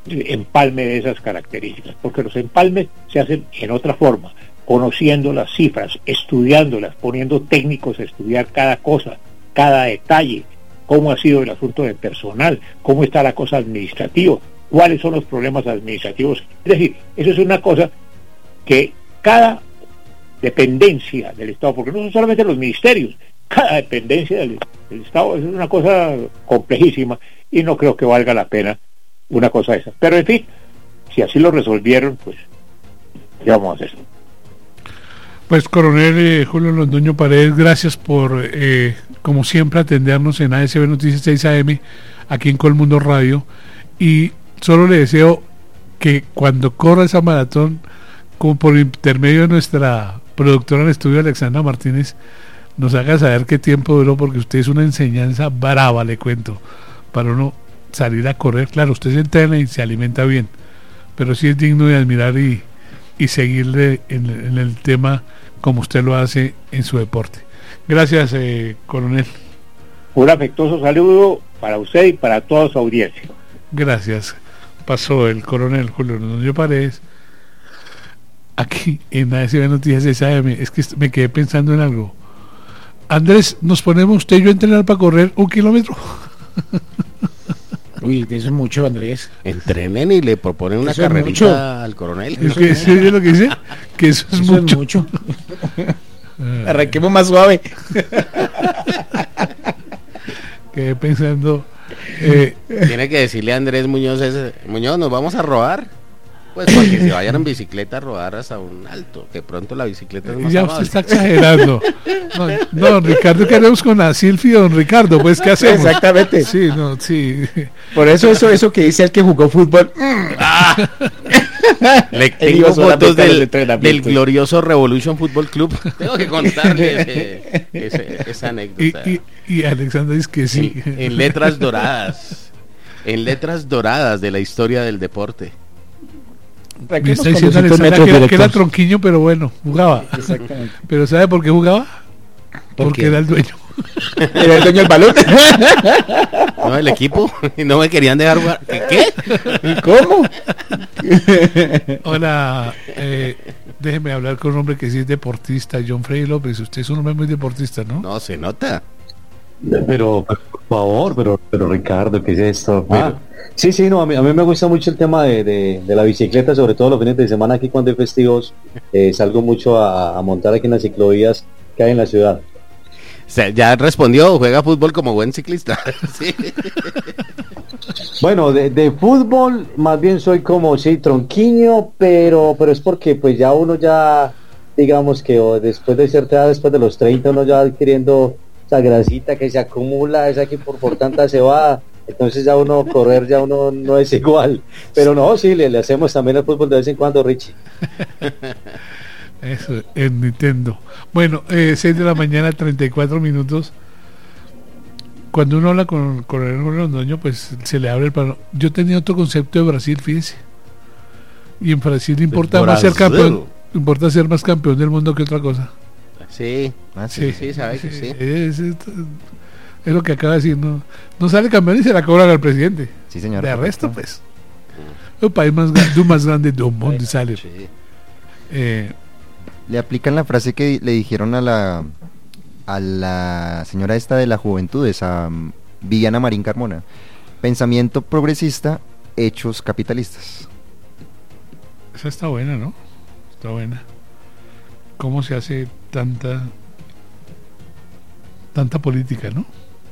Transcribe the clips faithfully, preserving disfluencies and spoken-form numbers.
empalme de esas características, porque los empalmes se hacen en otra forma, conociendo las cifras, estudiándolas, poniendo técnicos a estudiar cada cosa, cada detalle, cómo ha sido el asunto de personal, cómo está la cosa administrativa, cuáles son los problemas administrativos. Es decir, eso es una cosa que cada dependencia del Estado, porque no son solamente los ministerios, cada dependencia del, del Estado es una cosa complejísima y no creo que valga la pena una cosa esa. Pero en fin, si así lo resolvieron, pues ya vamos a hacer. Pues coronel eh, Julio Londoño Paredes, gracias por eh, como siempre atendernos en A S B Noticias seis A M aquí en Colmundo Radio, y solo le deseo que cuando corra esa maratón, como por intermedio de nuestra productora en estudio Alexandra Martínez, nos haga saber qué tiempo duró, porque usted es una enseñanza brava, le cuento, para uno salir a correr. Claro, usted se entrena y se alimenta bien, pero sí es digno de admirar y, y seguirle en, en el tema como usted lo hace en su deporte. Gracias, eh, coronel. Un afectuoso saludo para usted y para toda su audiencia. Gracias. Pasó el coronel Julio Londoño Paredes aquí en A S B Noticias seis A M. Es que me quedé pensando en algo. Andrés, ¿nos ponemos usted y yo a entrenar para correr un kilómetro? Uy, eso es mucho, Andrés. Entrenen y le proponen una Eso es carrerita mucho. al coronel. Es que ¿sí oye lo que dice? Que eso es Eso mucho. es mucho. Arranquemos más suave. Quedé pensando. Eh, Tiene que decirle a Andrés Muñoz, ese, Muñoz, ¿nos vamos a rodar? Pues para que se vayan en bicicleta a rodar hasta un alto, que pronto la bicicleta es más ya amable. usted está exagerando. No, no, don Ricardo, ¿qué haremos con la Silfi, don Ricardo? Pues, ¿qué hacemos? Exactamente. Sí, no, sí. Por eso eso eso que dice el que jugó fútbol. Le Él tengo iba solamente fotos a los del, entrenamientos. del glorioso Revolution Football Club. Tengo que contarle ese- ese- esa Y, anécdota. y, y Alexander dice que sí. En, en letras doradas. En letras doradas de la historia del deporte. Me Arranquemos está con diciendo doscientos Alexander metros que, era- que era directos. tronquiño, pero bueno, jugaba. Exactamente. Pero ¿sabe por qué jugaba? ¿Por Porque qué? era el dueño. Era el dueño del balón. No, el equipo. Y no me querían dejar jugar. ¿Qué? ¿Cómo? Hola, eh, déjeme hablar con un hombre que sí es deportista, John Freddy López. Usted es un hombre muy deportista, ¿no? No, se nota. Pero, por favor, pero, pero Ricardo, ¿qué es esto? Pero- Ah, sí, sí, no, a mí, a mí me gusta mucho el tema de, de, de la bicicleta, sobre todo los fines de semana aquí cuando hay festivos, eh, salgo mucho a, a montar aquí en las ciclovías que hay en la ciudad. O sea, ya respondió, juega fútbol como buen ciclista. Sí. Bueno, de, de fútbol más bien soy como, sí, tronquiño, pero, pero es porque pues ya uno ya, digamos que o después de cierta edad, después de los treinta, uno ya va adquiriendo esa grasita que se acumula, esa que por, por tanta se va, entonces ya uno correr ya uno no es igual, pero no, sí, le, le hacemos también al fútbol de vez en cuando, Richie. Eso, en Nintendo. Bueno, eh, seis de la mañana, treinta y cuatro minutos. Cuando uno habla con, con el Londoño, pues se le abre el plano. Yo tenía otro concepto de Brasil, fíjese. Y en Brasil importa más ser Brasil. campeón, importa ser más campeón del mundo que otra cosa. Sí, Ah, sí. sí, sí, sabe que sí. Es, es- es lo que acaba de decir. No, no sale campeón y se la cobran al presidente. Sí, señor. De correcto. resto, pues. El país más grande, más grande del mundo y sale. Sí. Eh, Le aplican la frase que le dijeron a la a la señora esta de la juventud, esa mm, Viviana Marín Carmona. Pensamiento progresista, hechos capitalistas. Esa está buena, ¿no? Está buena. ¿Cómo se hace tanta tanta política, no?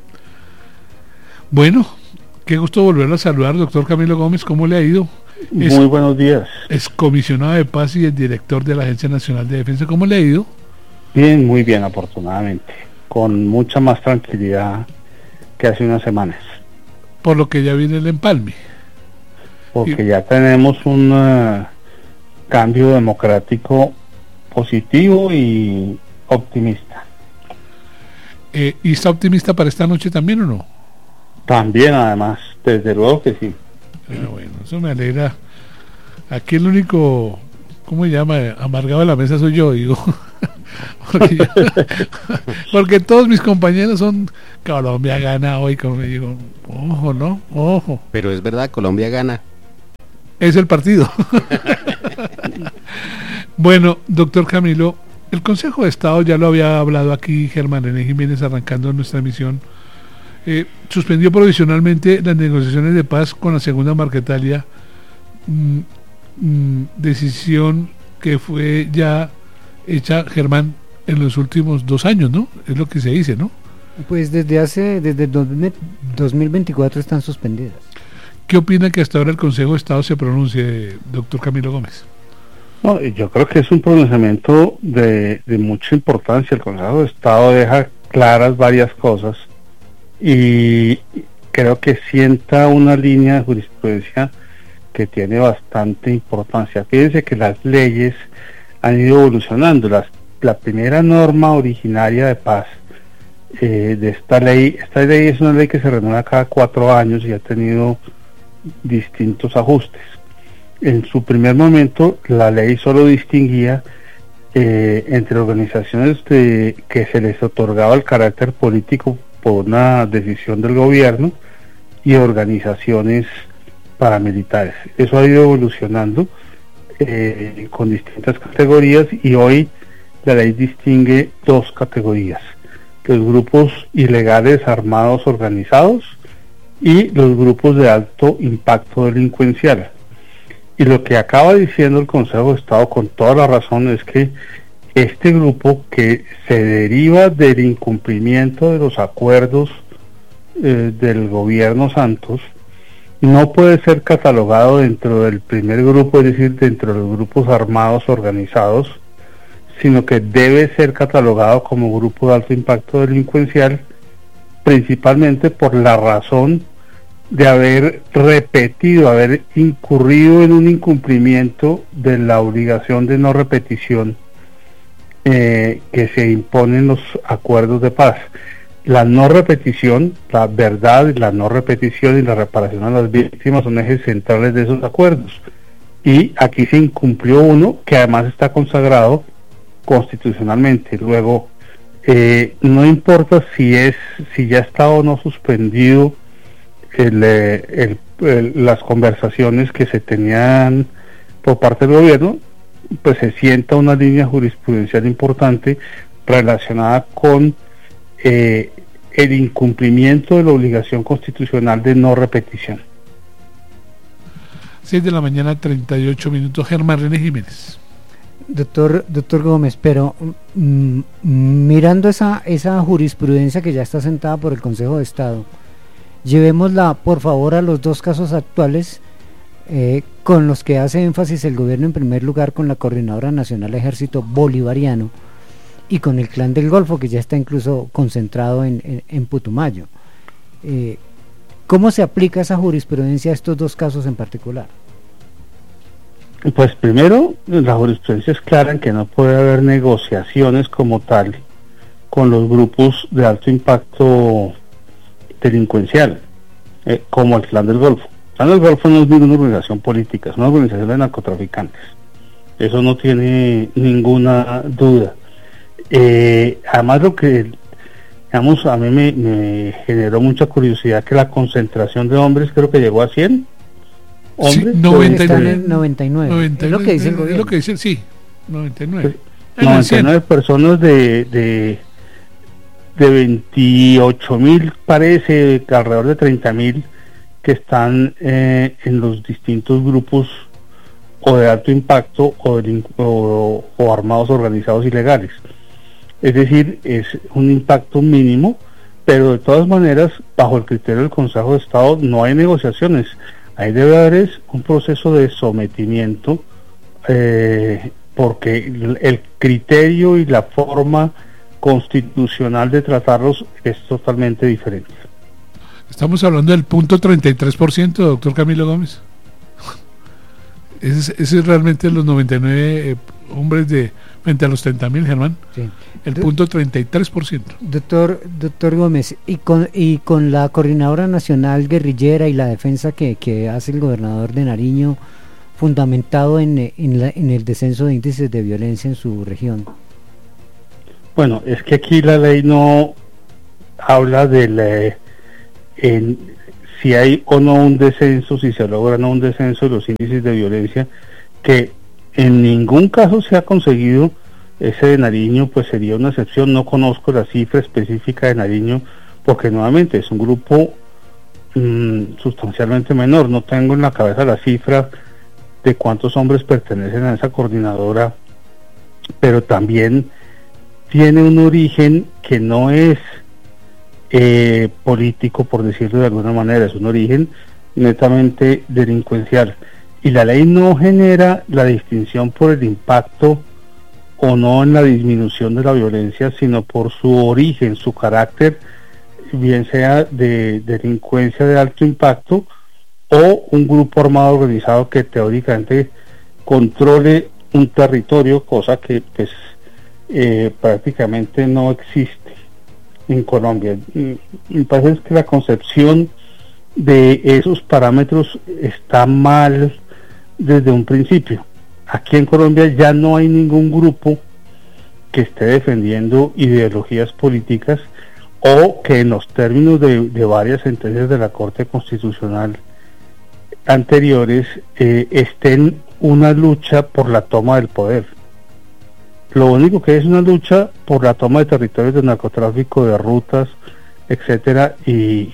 Bueno, qué gusto volverlo a saludar, doctor Camilo Gómez. ¿Cómo le ha ido? Es, Muy buenos días. es comisionado de paz y el director de la Agencia Nacional de Defensa. ¿Cómo le ha ido? Bien, muy bien, afortunadamente. Con mucha más tranquilidad que hace unas semanas. Por lo que ya viene el empalme. Porque ya tenemos un uh, cambio democrático positivo y optimista. Eh, ¿Y está optimista para esta noche también o no? También, además, desde luego que sí. Ah, bueno, eso me alegra. Aquí el único, ¿cómo se llama? Amargado de la mesa soy yo, digo. porque, yo- porque todos mis compañeros son Colombia gana hoy, como me digo, ojo, ¿no? Ojo. Pero es verdad, Colombia gana. es el partido. Bueno, doctor Camilo, el Consejo de Estado, ya lo había hablado aquí Germán René Jiménez arrancando nuestra emisión, eh, suspendió provisionalmente las negociaciones de paz con la Segunda Marquetalia, mm, mm, decisión que fue ya hecha, Germán, en los últimos dos años, ¿no? Es lo que se dice, ¿no? Pues desde hace, desde dos mil veinticuatro están suspendidas. ¿Qué opina que hasta ahora el Consejo de Estado se pronuncie, doctor Camilo Gómez? No, yo creo que es un pronunciamiento de, de mucha importancia. El Consejo de Estado deja claras varias cosas y creo que sienta una línea de jurisprudencia que tiene bastante importancia. Fíjense que las leyes han ido evolucionando. Las, la primera norma originaria de paz eh, de esta ley, esta ley es una ley que se renueva cada cuatro años y ha tenido distintos ajustes. En su primer momento la ley solo distinguía eh, entre organizaciones de, que se les otorgaba el carácter político por una decisión del gobierno y organizaciones paramilitares. Eso ha ido evolucionando eh, con distintas categorías y hoy la ley distingue dos categorías: los grupos ilegales armados organizados y los grupos de alto impacto delincuencial. Y lo que acaba diciendo el Consejo de Estado con toda la razón es que este grupo, que se deriva del incumplimiento de los acuerdos eh, del gobierno Santos, no puede ser catalogado dentro del primer grupo, es decir, dentro de los grupos armados organizados, sino que debe ser catalogado como grupo de alto impacto delincuencial, principalmente por la razón de haber repetido, haber incurrido en un incumplimiento de la obligación de no repetición eh, que se imponen los acuerdos de paz. La no repetición, la verdad, la no repetición y la reparación a las víctimas son ejes centrales de esos acuerdos. Y aquí se incumplió uno que además está consagrado constitucionalmente. Luego, eh, no importa si es, si ya está o no suspendido El, el, el, las conversaciones que se tenían por parte del gobierno, pues se sienta una línea jurisprudencial importante relacionada con eh, el incumplimiento de la obligación constitucional de no repetición. seis de la mañana, treinta y ocho minutos. Germán René Jiménez. Doctor, doctor Gómez, pero mm, mirando esa, esa jurisprudencia que ya está sentada por el Consejo de Estado, llevémosla por favor a los dos casos actuales eh, con los que hace énfasis el gobierno, en primer lugar con la Coordinadora Nacional Ejército Bolivariano y con el Clan del Golfo, que ya está incluso concentrado en, en, en Putumayo. Eh, ¿Cómo se aplica esa jurisprudencia a estos dos casos en particular? Pues primero, la jurisprudencia es clara en que no puede haber negociaciones como tal con los grupos de alto impacto delincuencial, eh, como el Clan del Golfo. El Clan del Golfo no es ninguna organización política, es una organización de narcotraficantes. Eso no tiene ninguna duda. Eh, además, lo que, digamos, a mí me, me generó mucha curiosidad que la concentración de hombres creo que llegó a cien hombres. Sí, noventa y nueve. Están en noventa y nueve. noventa y nueve, Es lo que dice el es gobierno. lo que dice, sí, noventa y nueve. Pues, noventa y nueve personas de, de de veintiocho mil, parece, alrededor de treinta mil que están eh, en los distintos grupos o de alto impacto o, de, o, o armados organizados ilegales. Es decir, es un impacto mínimo, pero de todas maneras, bajo el criterio del Consejo de Estado, no hay negociaciones. Ahí debe haber es un proceso de sometimiento, eh, porque el, el criterio y la forma constitucional de tratarlos es totalmente diferente. Estamos hablando del punto treinta y tres por ciento, doctor Camilo Gómez. Ese es, ese es realmente los noventa y nueve eh, hombres de frente a los treinta mil, Germán. Sí. El punto treinta y tres por ciento. Doctor, doctor Gómez, y con, y con la Coordinadora Nacional Guerrillera y la defensa que, que hace el gobernador de Nariño, fundamentado en, en, la, en el descenso de índices de violencia en su región. Bueno, es que aquí la ley no habla de la, en, si hay o no un descenso, si se logra o no un descenso de los índices de violencia, que en ningún caso se ha conseguido. Ese de Nariño pues sería una excepción. No conozco la cifra específica de Nariño porque nuevamente es un grupo mmm, sustancialmente menor. No tengo en la cabeza la cifra de cuántos hombres pertenecen a esa coordinadora, pero también tiene un origen que no es eh, político, por decirlo de alguna manera, es un origen netamente delincuencial, y la ley no genera la distinción por el impacto o no en la disminución de la violencia, sino por su origen, su carácter, bien sea de delincuencia de alto impacto o un grupo armado organizado que teóricamente controle un territorio, cosa que pues eh, prácticamente no existe en Colombia. Me parece que la concepción de esos parámetros está mal desde un principio. Aquí en Colombia ya no hay ningún grupo que esté defendiendo ideologías políticas o que en los términos de, de varias sentencias de la Corte Constitucional anteriores eh, estén una lucha por la toma del poder. Lo único que es una lucha por la toma de territorios de narcotráfico, de rutas, etcétera, y,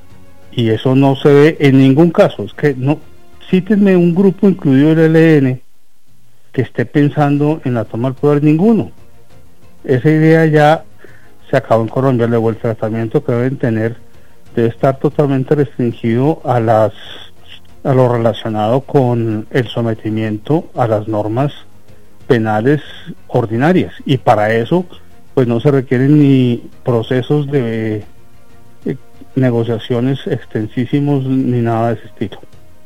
y eso no se ve en ningún caso. Es que no, cítenme un grupo incluido el E L N que esté pensando en la toma del poder, ninguno. Esa idea ya se acabó en Colombia. Luego el tratamiento que deben tener debe estar totalmente restringido a las a lo relacionado con el sometimiento a las normas penales ordinarias, y para eso pues no se requieren ni procesos de eh, negociaciones extensísimos ni nada de ese estilo.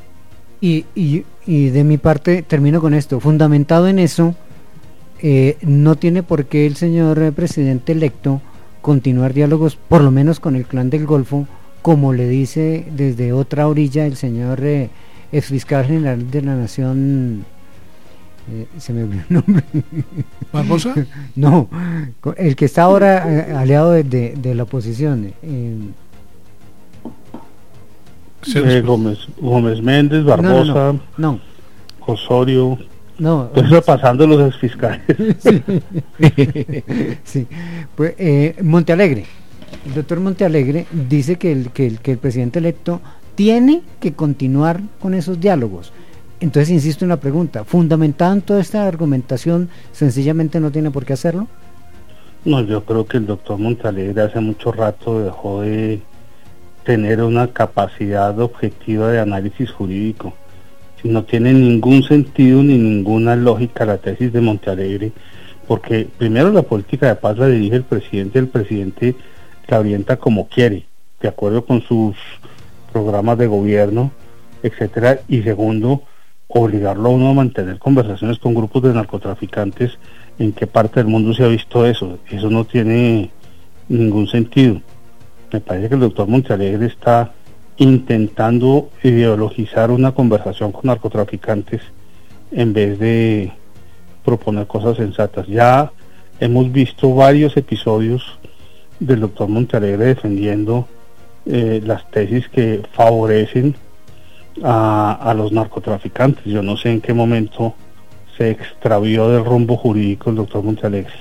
Y, y, y de mi parte termino con esto, fundamentado en eso, eh, no tiene por qué el señor eh, presidente electo continuar diálogos, por lo menos con el Clan del Golfo, como le dice desde otra orilla el señor eh, ex fiscal general de la Nación, eh, se me olvidó el nombre. ¿Barbosa? No, el que está ahora eh, aliado de, de, de la oposición. Eh, eh, Gómez, Gómez Méndez, Barbosa, no, no, no. Osorio, no, pues repasando los ex fiscales. Sí, sí. Pues, eh, Montealegre. El doctor Montealegre dice que el, que, el, que el presidente electo tiene que continuar con esos diálogos. Entonces insisto en la pregunta, ¿fundamentada en toda esta argumentación sencillamente no tiene por qué hacerlo? No, yo creo que el doctor Montealegre hace mucho rato dejó de tener una capacidad objetiva de análisis jurídico. No tiene ningún sentido ni ninguna lógica la tesis de Montealegre, porque primero la política de paz la dirige el presidente, el presidente la orienta como quiere, de acuerdo con sus programas de gobierno, etcétera, y segundo, obligarlo a uno a mantener conversaciones con grupos de narcotraficantes. ¿En qué parte del mundo se ha visto eso? Eso no tiene ningún sentido. Me parece que el doctor Montealegre está intentando ideologizar una conversación con narcotraficantes en vez de proponer cosas sensatas. Ya hemos visto varios episodios del doctor Montealegre defendiendo eh, las tesis que favorecen a, a los narcotraficantes. Yo no sé en qué momento se extravió del rumbo jurídico el doctor Montealegre.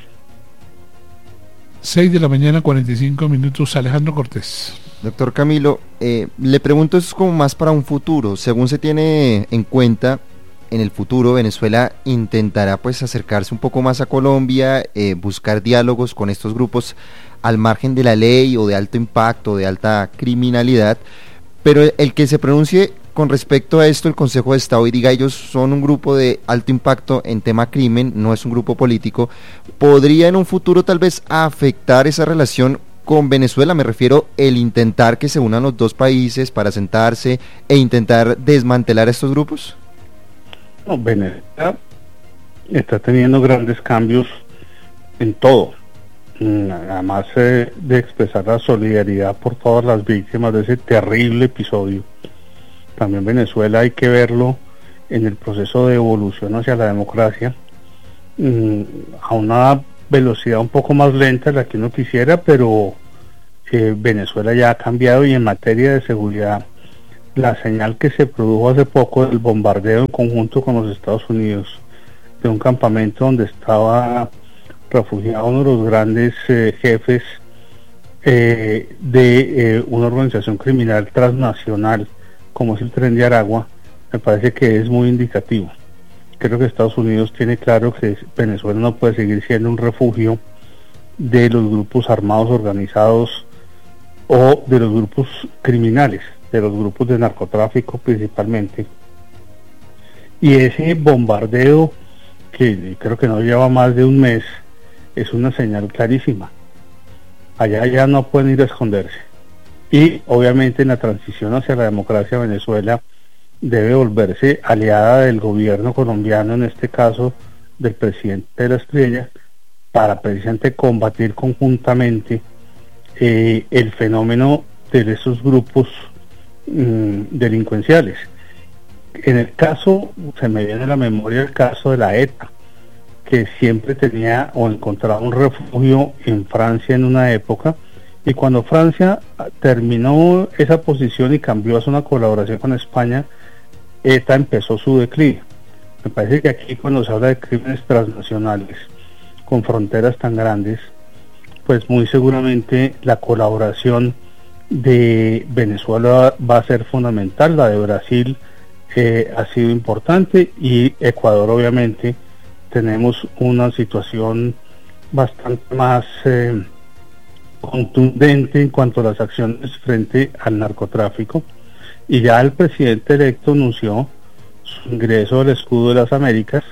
seis de la mañana, cuarenta y cinco minutos. Alejandro Cortés. Doctor Camilo, eh, le pregunto, eso es como más para un futuro. Según se tiene en cuenta, en el futuro Venezuela intentará pues acercarse un poco más a Colombia, eh, buscar diálogos con estos grupos al margen de la ley o de alto impacto, de alta criminalidad, pero el, el que se pronuncie con respecto a esto el Consejo de Estado y diga ellos son un grupo de alto impacto en tema crimen, no es un grupo político, ¿podría en un futuro tal vez afectar esa relación con Venezuela? Me refiero el intentar que se unan los dos países para sentarse e intentar desmantelar a estos grupos. No, Venezuela está teniendo grandes cambios en todo, además eh, de expresar la solidaridad por todas las víctimas de ese terrible episodio. También Venezuela hay que verlo en el proceso de evolución hacia la democracia, mmm, a una velocidad un poco más lenta de la que uno quisiera, pero eh, Venezuela ya ha cambiado, y en materia de seguridad la señal que se produjo hace poco del bombardeo en conjunto con los Estados Unidos de un campamento donde estaba refugiado uno de los grandes eh, jefes eh, de eh, una organización criminal transnacional como es el Tren de Aragua, me parece que es muy indicativo. Creo que Estados Unidos tiene claro que Venezuela no puede seguir siendo un refugio de los grupos armados organizados o de los grupos criminales, de los grupos de narcotráfico principalmente. Y ese bombardeo, que creo que no lleva más de un mes, es una señal clarísima. Allá ya no pueden ir a esconderse. Y obviamente en la transición hacia la democracia, Venezuela debe volverse aliada del gobierno colombiano, en este caso del presidente de la Espriella, para precisamente combatir conjuntamente eh, el fenómeno de esos grupos mmm, delincuenciales. En el caso, se me viene a la memoria el caso de la ETA, que siempre tenía o encontraba un refugio en Francia en una época, y cuando Francia terminó esa posición y cambió a hacer una colaboración con España, ETA empezó su declive. Me parece que aquí, cuando se habla de crímenes transnacionales con fronteras tan grandes, pues muy seguramente la colaboración de Venezuela va a ser fundamental, la de Brasil eh, ha sido importante, y Ecuador obviamente tenemos una situación bastante más eh, contundente en cuanto a las acciones frente al narcotráfico, y ya el presidente electo anunció su ingreso al escudo de las Américas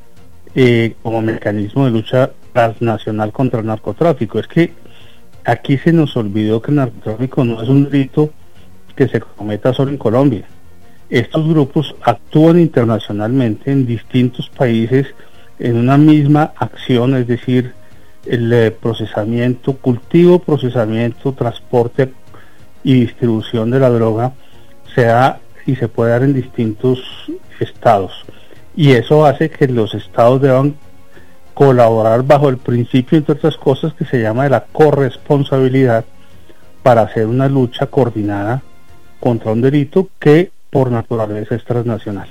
eh, como mecanismo de lucha transnacional contra el narcotráfico. Es que aquí se nos olvidó que el narcotráfico no es un delito que se cometa solo en Colombia. Estos grupos actúan internacionalmente en distintos países en una misma acción, es decir, el eh, procesamiento, cultivo, procesamiento, transporte y distribución de la droga se da y se puede dar en distintos estados, y eso hace que los estados deban colaborar bajo el principio, entre otras cosas, que se llama de la corresponsabilidad, para hacer una lucha coordinada contra un delito que por naturaleza es transnacional.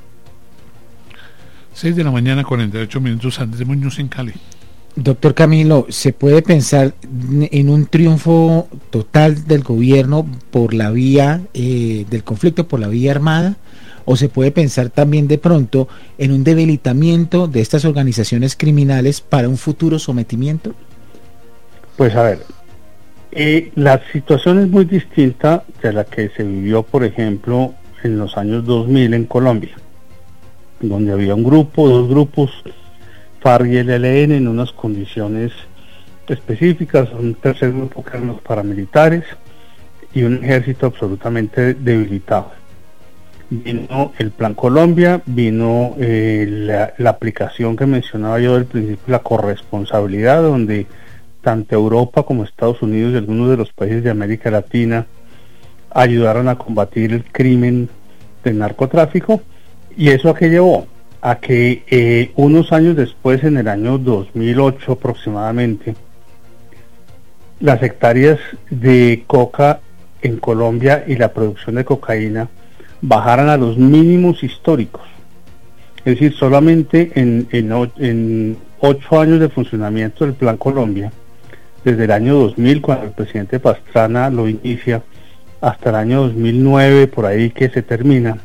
seis de la mañana, cuarenta y ocho minutos. Andrés Muñoz en Cali. Doctor Camilo, ¿se puede pensar en un triunfo total del gobierno por la vía eh, del conflicto, por la vía armada? ¿O se puede pensar también de pronto en un debilitamiento de estas organizaciones criminales para un futuro sometimiento? Pues a ver, eh, la situación es muy distinta de la que se vivió, por ejemplo, en los años dos mil en Colombia, donde había un grupo, dos grupos, FARC y el E L N, en unas condiciones específicas, un tercer grupo que eran los paramilitares, y un ejército absolutamente debilitado. Vino el Plan Colombia, vino eh, la, la aplicación que mencionaba yo del principio, la corresponsabilidad, donde tanto Europa como Estados Unidos y algunos de los países de América Latina ayudaron a combatir el crimen del narcotráfico. ¿Y eso a qué llevó? A que eh, unos años después, en el año dos mil ocho aproximadamente, las hectáreas de coca en Colombia y la producción de cocaína bajaran a los mínimos históricos. Es decir, solamente en, en, en ocho años de funcionamiento del Plan Colombia, desde el año dos mil, cuando el presidente Pastrana lo inicia, hasta el año dos mil nueve, por ahí que se termina,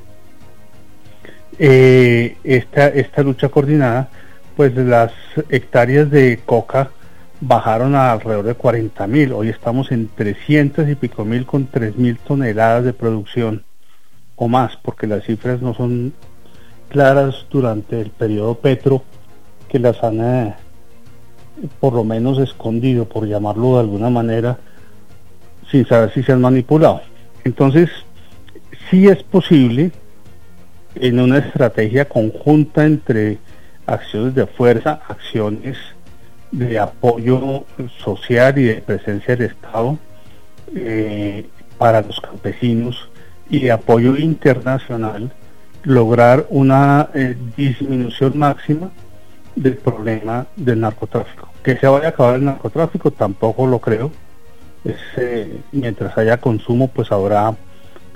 Eh, esta, esta lucha coordinada, pues las hectáreas de coca bajaron a alrededor de cuarenta mil. Hoy estamos en trescientos y pico mil, con tres mil toneladas de producción o más, porque las cifras no son claras durante el periodo Petro, que las han eh, por lo menos escondido, por llamarlo de alguna manera, sin saber si se han manipulado. Entonces, sí es posible, en una estrategia conjunta entre acciones de fuerza, acciones de apoyo social y de presencia del Estado eh, para los campesinos, y de apoyo internacional, lograr una eh, disminución máxima del problema del narcotráfico. Que se vaya a acabar el narcotráfico tampoco lo creo. Es, eh, mientras haya consumo, pues habrá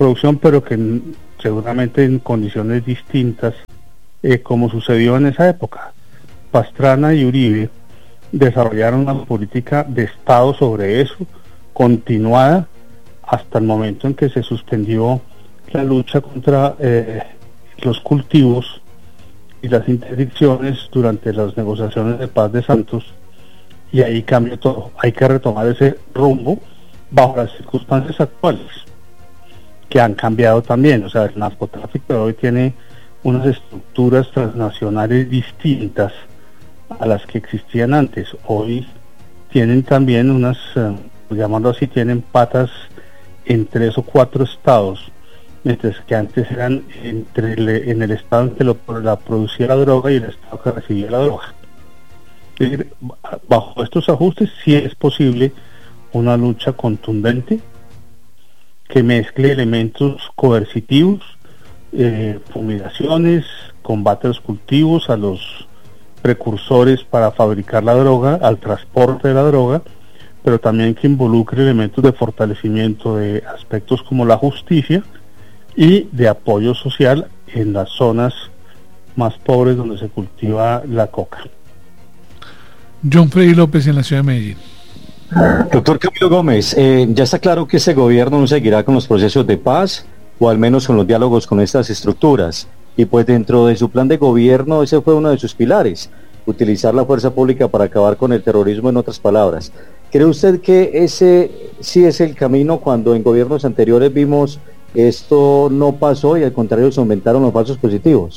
producción, pero que n- seguramente en condiciones distintas, eh, como sucedió en esa época. Pastrana y Uribe desarrollaron una política de Estado sobre eso, continuada hasta el momento en que se suspendió la lucha contra eh, los cultivos y las interdicciones durante las negociaciones de paz de Santos, y ahí cambió todo. Hay que retomar ese rumbo bajo las circunstancias actuales, que han cambiado también. O sea, el narcotráfico de hoy tiene unas estructuras transnacionales distintas a las que existían antes. Hoy tienen también unas, eh, llamarlo así, tienen patas en tres o cuatro estados, mientras que antes eran entre el, en el estado en que lo, la producía la droga y el estado que recibía la droga. Es decir, bajo estos ajustes sí es posible una lucha contundente que mezcle elementos coercitivos, eh, fumigaciones, combate a los cultivos, a los precursores para fabricar la droga, al transporte de la droga, pero también que involucre elementos de fortalecimiento de aspectos como la justicia y de apoyo social en las zonas más pobres donde se cultiva la coca. John Freddy López en la ciudad de Medellín. Doctor Camilo Gómez, eh, ya está claro que este gobierno no seguirá con los procesos de paz, o al menos con los diálogos con estas estructuras, y pues dentro de su plan de gobierno ese fue uno de sus pilares, utilizar la fuerza pública para acabar con el terrorismo, en otras palabras. ¿Cree usted que ese sí es el camino cuando en gobiernos anteriores vimos esto no pasó y al contrario se aumentaron los falsos positivos?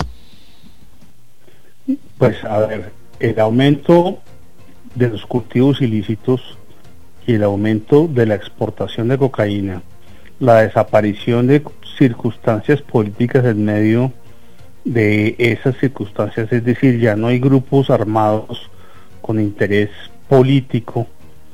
Pues a ver, el aumento de los cultivos ilícitos y el aumento de la exportación de cocaína, la desaparición de circunstancias políticas en medio de esas circunstancias, es decir, ya no hay grupos armados con interés político.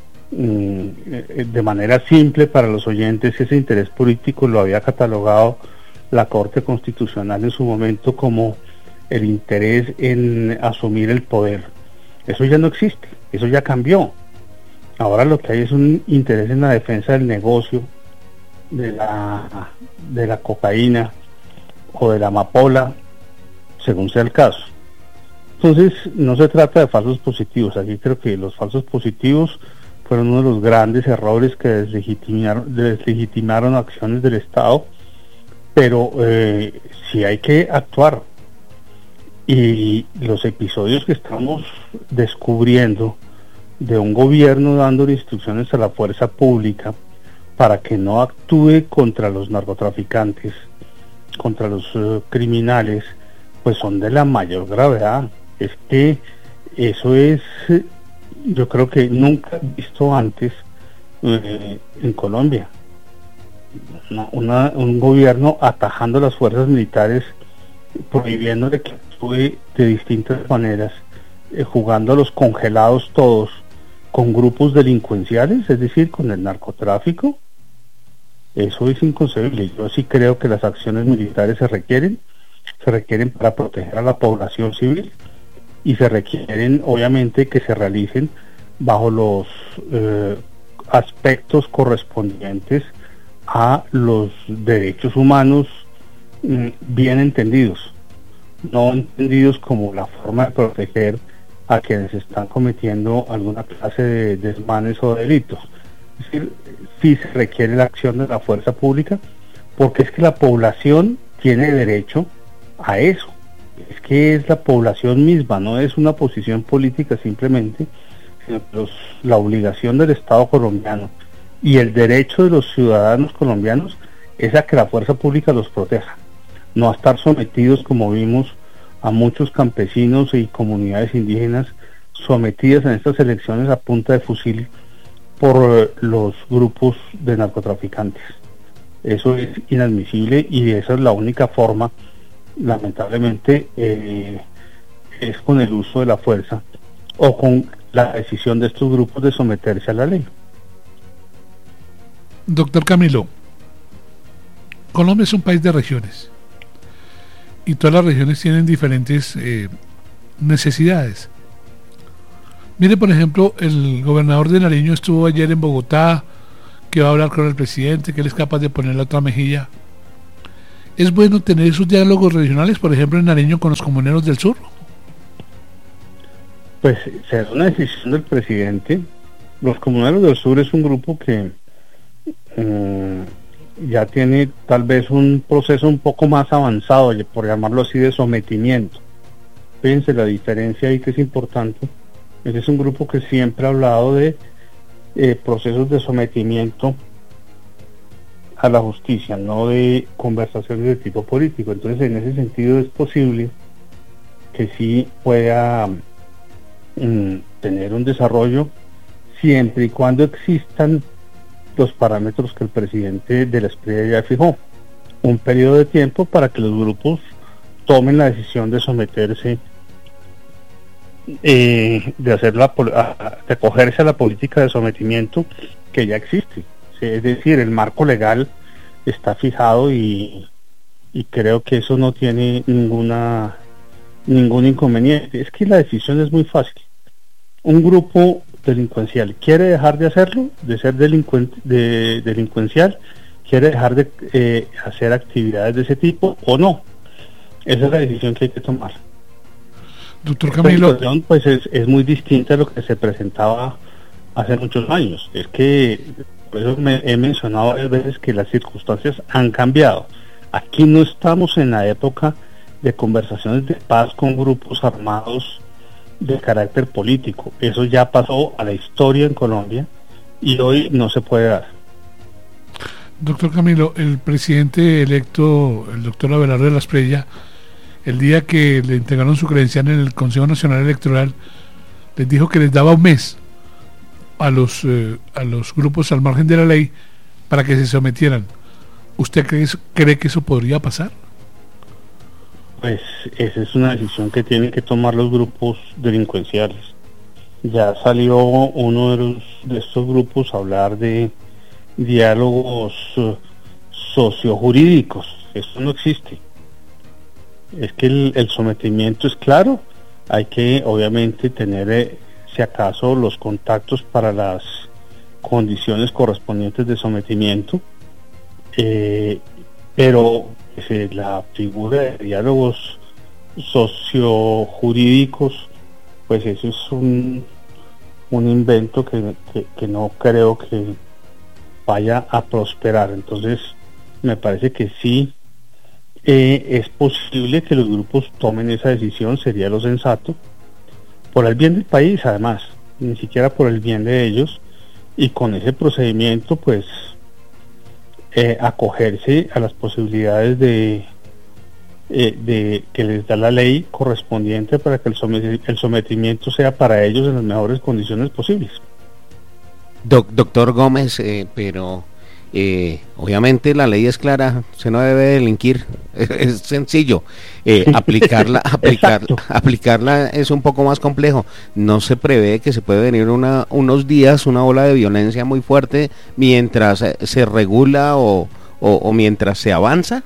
De manera simple para los oyentes, ese interés político lo había catalogado la Corte Constitucional en su momento como el interés en asumir el poder. Eso ya no existe, eso ya cambió. Ahora lo que hay es un interés en la defensa del negocio, de la, de la cocaína o de la amapola, según sea el caso. Entonces no se trata de falsos positivos. Aquí creo que los falsos positivos fueron uno de los grandes errores que deslegitimaron, deslegitimaron acciones del Estado, pero eh, sí hay que actuar. Y los episodios que estamos descubriendo de un gobierno dando instrucciones a la fuerza pública para que no actúe contra los narcotraficantes, contra los uh, criminales, pues son de la mayor gravedad. Es que eso es, yo creo que nunca visto antes eh, en Colombia. Una, una, un gobierno atajando las fuerzas militares, prohibiéndole que actúe de distintas maneras, eh, jugando a los congelados todos con grupos delincuenciales, es decir, con el narcotráfico. Eso es inconcebible. Yo sí creo que las acciones militares se requieren, se requieren para proteger a la población civil y se requieren, obviamente, que se realicen bajo los eh, aspectos correspondientes a los derechos humanos mm, bien entendidos, no entendidos como la forma de proteger a quienes están cometiendo alguna clase de desmanes o delitos. Es decir, sí se requiere la acción de la fuerza pública, porque es que la población tiene derecho a eso. Es que es la población misma, no es una posición política simplemente, sino que los, la obligación del Estado colombiano y el derecho de los ciudadanos colombianos es a que la fuerza pública los proteja, no a estar sometidos, como vimos, a muchos campesinos y comunidades indígenas sometidas en estas elecciones a punta de fusil por eh, los grupos de narcotraficantes. Eso es inadmisible y esa es la única forma, lamentablemente, eh, es con el uso de la fuerza o con la decisión de estos grupos de someterse a la ley. Doctor Camilo, Colombia es un país de regiones y todas las regiones tienen diferentes eh, necesidades. Mire, por ejemplo, el gobernador de Nariño estuvo ayer en Bogotá, que va a hablar con el presidente, que él es capaz de poner la otra mejilla. ¿Es bueno tener esos diálogos regionales, por ejemplo, en Nariño con los comuneros del sur? Pues será una decisión del presidente. Los comuneros del sur es un grupo que um, ya tiene tal vez un proceso un poco más avanzado, por llamarlo así, de sometimiento. Fíjense la diferencia ahí que es importante. Ese es un grupo que siempre ha hablado de eh, procesos de sometimiento a la justicia, no de conversaciones de tipo político. Entonces, en ese sentido es posible que sí pueda mm, tener un desarrollo siempre y cuando existan los parámetros que el presidente de la Esprilla ya fijó. Un periodo de tiempo para que los grupos tomen la decisión de someterse, eh, de hacer la, de acogerse a la política de sometimiento que ya existe. Es decir, el marco legal está fijado y, y creo que eso no tiene ninguna ningún inconveniente. Es que la decisión es muy fácil. Un grupo delincuencial quiere dejar de hacerlo, de ser delincuente, de, delincuencial, quiere dejar de eh, hacer actividades de ese tipo o no. Esa es la decisión que hay que tomar. Doctor Camilo, pues es, es muy distinta a lo que se presentaba hace muchos años. Es que por eso me he mencionado varias veces que las circunstancias han cambiado. Aquí no estamos en la época de conversaciones de paz con grupos armados de carácter político. Eso ya pasó a la historia en Colombia y hoy no se puede dar. Doctor Camilo, el presidente electo, el doctor Abelardo de la Esprilla, el día que le entregaron su credencial en el Consejo Nacional Electoral, les dijo que les daba un mes a los eh, a los grupos al margen de la ley para que se sometieran. ¿Usted cree, cree que eso podría pasar? Pues esa es una decisión que tienen que tomar los grupos delincuenciales. Ya salió uno de, los, de estos grupos a hablar de diálogos uh, sociojurídicos. Eso no existe. Es que el, el sometimiento es claro. Hay que obviamente tener, eh, si acaso, los contactos para las condiciones correspondientes de sometimiento, eh, pero eh, la figura de diálogos sociojurídicos, pues eso es un, un invento que, que, que no creo que vaya a prosperar. Entonces me parece que sí eh, es posible que los grupos tomen esa decisión, sería lo sensato, por el bien del país además, ni siquiera por el bien de ellos, y con ese procedimiento pues eh, acogerse a las posibilidades de, eh, de que les da la ley correspondiente para que el, somet el sometimiento sea para ellos en las mejores condiciones posibles. Doc, doctor Gómez, eh, pero eh, obviamente la ley es clara, se no debe delinquir, es, es sencillo, eh, aplicarla, aplicar, aplicarla es un poco más complejo. No se prevé que se puede venir una, unos días una ola de violencia muy fuerte mientras eh, se regula o, o, o mientras se avanza.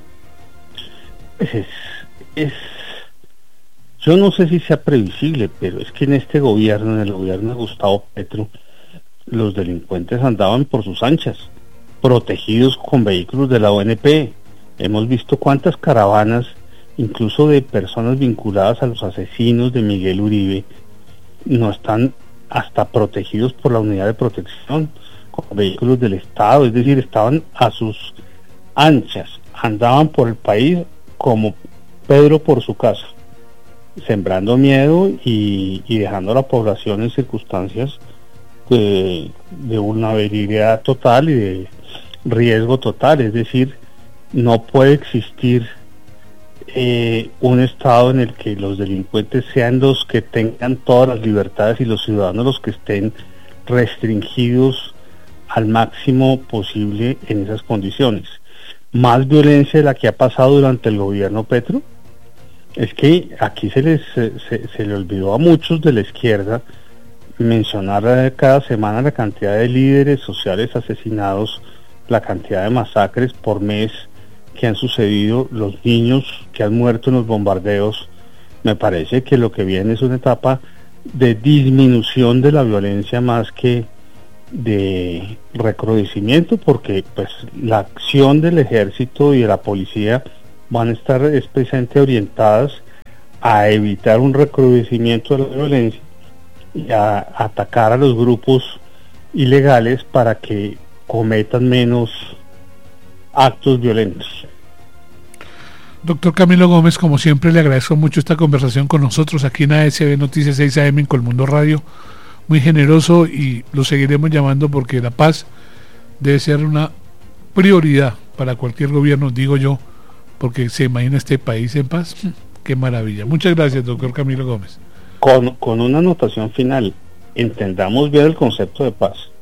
Es, es, yo no sé si sea previsible, pero es que en este gobierno, en el gobierno de Gustavo Petro, los delincuentes andaban por sus anchas, protegidos con vehículos de la O N P. Hemos visto cuántas caravanas, incluso de personas vinculadas a los asesinos de Miguel Uribe, no están hasta protegidos por la unidad de protección, con vehículos del Estado, es decir, estaban a sus anchas, andaban por el país como Pedro por su casa, sembrando miedo y, y dejando a la población en circunstancias de, de vulnerabilidad total y de riesgo total. Es decir, no puede existir eh, un estado en el que los delincuentes sean los que tengan todas las libertades y los ciudadanos los que estén restringidos al máximo posible en esas condiciones. Más violencia de la que ha pasado durante el gobierno Petro. Es que aquí se les se, se, se le olvidó a muchos de la izquierda mencionar cada semana la cantidad de líderes sociales asesinados, la cantidad de masacres por mes que han sucedido, los niños que han muerto en los bombardeos. Me parece que lo que viene es una etapa de disminución de la violencia más que de recrudecimiento, porque pues la acción del ejército y de la policía van a estar especialmente orientadas a evitar un recrudecimiento de la violencia y a atacar a los grupos ilegales para que cometan menos actos violentos. Doctor Camilo Gómez, como siempre le agradezco mucho esta conversación con nosotros aquí en A S B Noticias seis A M en Colmundo Radio, muy generoso, y lo seguiremos llamando porque la paz debe ser una prioridad para cualquier gobierno, digo yo, porque se imagina este país en paz. Qué maravilla. Muchas gracias, doctor Camilo Gómez. Con, con una anotación final, entendamos bien el concepto de paz.